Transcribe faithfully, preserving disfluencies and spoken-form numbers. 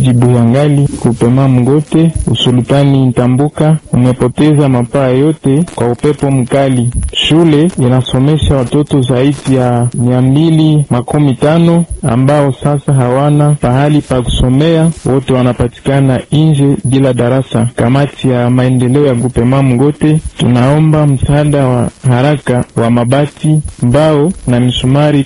kijiji Buyangali, kupema Mgote, usultani Ntambuka umepoteza mapaa yote kwa upepo mkali. Shule inasomesha watoto zaidi ya mia mbili makumi tano ambao sasa hawana pahali pa kusomea, wote wanapatikana nje bila darasa. Kamati ya maendeleo ya kupema Mgote tunaomba msaada wa haraka wa mabati, mbao na misumari